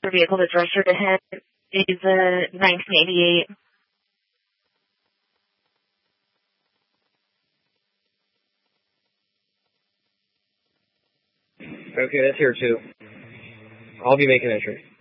The vehicle that's registered to him is a 1988. Okay, that's here too. I'll be making entry.